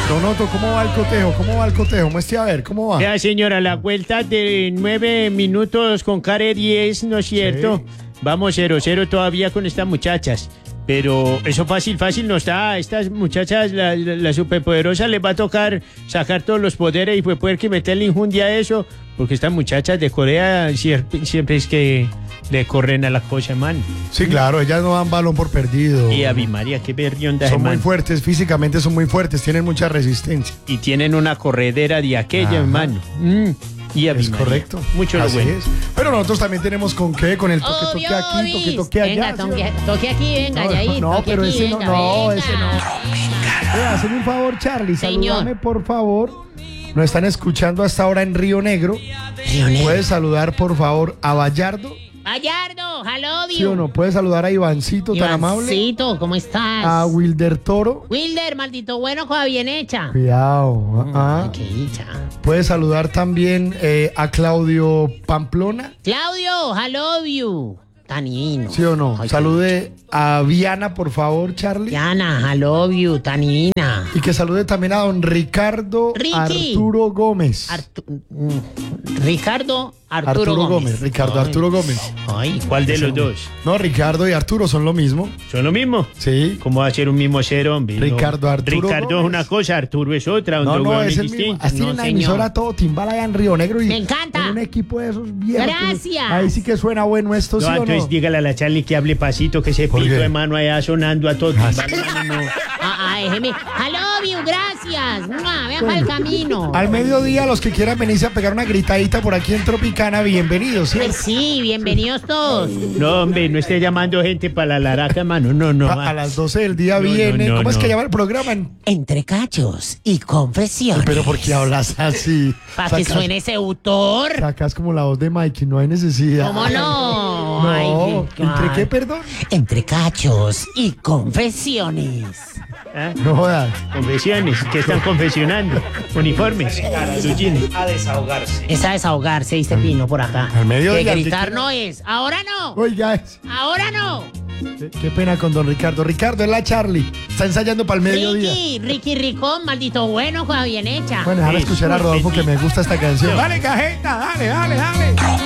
Donoto, ¿cómo va el cotejo? ¿Cómo va el cotejo? Muestre a ver, ¿cómo va? Ya, señora, la vuelta de 9 minutos con care 10, ¿no es cierto? Sí. Vamos 0-0 todavía con estas muchachas. Pero eso fácil no está. A estas muchachas, la superpoderosa, les va a tocar sacar todos los poderes y pues poder que meterle injundia a eso. Porque estas muchachas de Corea siempre es que le corren a la cosa, man. Sí, claro, ellas no dan balón por perdido. Y Ave María, qué berrionda, Son muy man. fuertes, físicamente son muy fuertes, tienen mucha resistencia. Y tienen una corredera de aquella, Ajá. hermano. Y Ave Es María. correcto. Mucho lo Así bueno. es. Pero nosotros también tenemos con qué, con el toque aquí, toque allá. Venga, toque aquí, venga, Yair. No, toque pero aquí, ese no, venga, no, venga, ese no. venga. Hazme un favor, Charlie, Señor. salúdame por favor. Nos están escuchando hasta ahora en Río Negro. Río Negro. ¿Puedes saludar por favor a Vallardo? Gallardo, hello, ¿Sí o no? ¿Puedes saludar a Ivancito, tan amable? Ivancito, ¿cómo estás? A Wilder Toro. Wilder, maldito bueno, cosa bien hecha. Cuidado. Ay, qué dicha. Puedes saludar también a Claudio Pamplona. Claudio, I love you. Tanino. ¿Sí o no? Ay, Salude a Viana, por favor, Charlie. Diana, I love you, Tanina. Y que salude también a don Ricardo Ricky. Arturo Gómez. Ricardo Arturo Gómez. Ricardo Ay. Arturo Gómez. Ay, ¿Cuál de los dos? No, Ricardo y Arturo son lo mismo. ¿Son lo mismo? Sí. ¿Cómo va a ser un mismo ser, hombre? Ricardo Arturo Ricardo Gómez. es una cosa, Arturo es otra. No, Don no, Huevón es el distinto. mismo. Así No, en la señor. emisora todo timbal allá en Río Negro. Y Me encanta. en un equipo de esos viejos. Gracias. Ahí sí que suena bueno esto, No, ¿sí o entonces no? dígale a la Charlie que hable pasito, que ese ¿Por pito qué? de mano allá sonando a todo. No. Déjeme. I love you, gracias. Vean para el camino. Al mediodía, los que quieran venirse a pegar una gritadita por aquí en Tropicana, bienvenidos, ¿sí? Pues sí, bienvenidos todos. No, hombre, no esté llamando gente para la laraca, mano. No. A las 12 del día No, viene. no, ¿Cómo es no. que llama el programa? Entre cachos y confesiones. Pero ¿por qué hablas así? Para que Sacas- suene ese autor. Sacas como la voz de Mikey, no hay necesidad. ¿Cómo no? No, Ay, ¿entre qué, perdón? Entre cachos y confesiones. ¿Ah? No jodas. Confesiones, ¿qué están confesionando? Uniformes. Blue jeans. A desahogarse. Es a desahogarse, dice Pino por acá. Al mediodía, Que gritar ¿qué- no es. Ahora no. Oiga, Ahora no. qué pena con don Ricardo. Ricardo, es la Charlie. Está ensayando para el mediodía. Ricky Ricón, maldito bueno, cosa bien hecha. Bueno, déjame escuchar a Rodolfo que me gusta esta canción. No. Dale, cajeta, dale.